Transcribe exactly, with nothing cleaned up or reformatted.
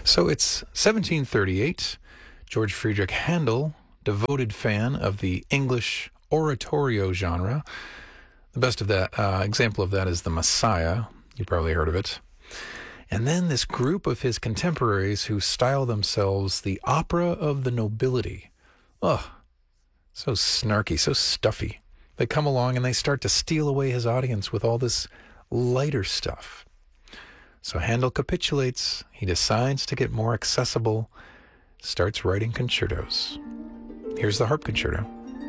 So it's seventeen thirty-eight. George Friedrich Handel, devoted fan of the English oratorio genre. The best of that uh, example of that is The Messiah. You probably heard of it. And then this group of his contemporaries who style themselves the opera of the nobility. Ugh, so snarky, so stuffy. They come along and they start to steal away his audience with all this lighter stuff. So Handel capitulates. He decides to get more accessible, starts writing concertos. Here's the harp concerto.